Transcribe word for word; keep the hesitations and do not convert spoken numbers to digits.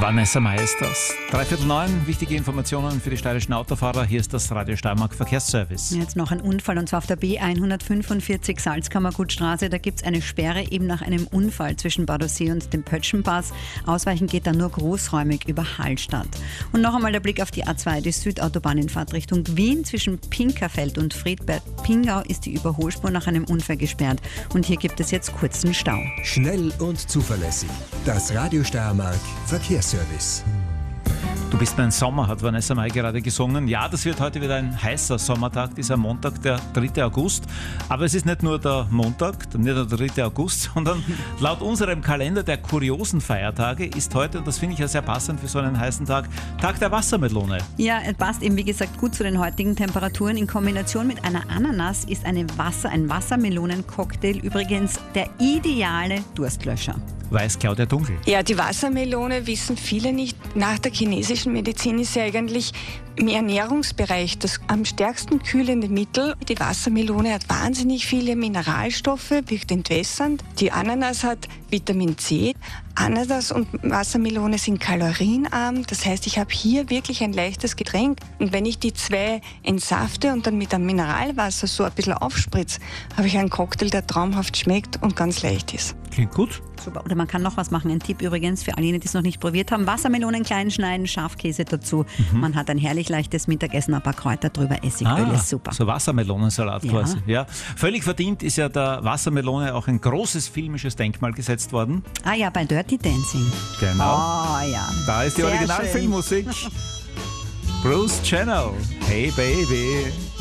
Vanessa Mai ist das. Dreiviertel neun, wichtige Informationen für die steirischen Autofahrer. Hier ist das Radio Steiermark Verkehrsservice. Jetzt noch ein Unfall, und zwar auf der B hundertfünfundvierzig Salzkammergutstraße. Da gibt es eine Sperre eben nach einem Unfall zwischen Badersee und dem Pötschenpass. Ausweichen geht dann nur großräumig über Hallstatt. Und noch einmal der Blick auf die A zwei, die Südautobahn in Fahrtrichtung Wien. Zwischen Pinkerfeld und Friedberg-Pingau ist die Überholspur nach einem Unfall gesperrt. Und hier gibt es jetzt kurzen Stau. Schnell und zuverlässig. Das Radio Steiermark Verkehrsservice. Du bist mein Sommer, hat Vanessa Mai gerade gesungen. Ja, das wird heute wieder ein heißer Sommertag, dieser Montag, der dritte August. Aber es ist nicht nur der Montag, nicht nur der dritte August, sondern laut unserem Kalender der kuriosen Feiertage ist heute, und das finde ich ja sehr passend für so einen heißen Tag, Tag der Wassermelone. Ja, es passt eben wie gesagt gut zu den heutigen Temperaturen. In Kombination mit einer Ananas ist eine Wasser, ein Wassermelonencocktail übrigens der ideale Durstlöscher. Weiß Claudia Dunkel. Ja, die Wassermelone wissen viele nicht. Nach der chinesischen Medizin ist sie eigentlich im Ernährungsbereich das am stärksten kühlende Mittel. Die Wassermelone hat wahnsinnig viele Mineralstoffe, wirkt entwässernd. Die Ananas hat Vitamin C. Ananas und Wassermelone sind kalorienarm. Das heißt, ich habe hier wirklich ein leichtes Getränk. Und wenn ich die zwei entsafte und dann mit einem Mineralwasser so ein bisschen aufspritze, habe ich einen Cocktail, der traumhaft schmeckt und ganz leicht ist. Klingt gut. Super. Oder man kann noch was machen. Ein Tipp übrigens für all jene, die es noch nicht probiert haben. Wassermelonen klein schneiden, Schafkäse dazu. Mhm. Man hat ein herrlich leichtes Mittagessen, ein paar Kräuter drüber, Essigöl ah, ist super. So Wassermelonensalat ja. quasi. Ja. Völlig verdient ist ja der Wassermelone auch ein großes filmisches Denkmal gesetzt worden. Ah ja, bei Dirty Dancing. Genau. Oh ja. Da ist die Sehr Originalfilmmusik. Bruce Channel. Hey Baby.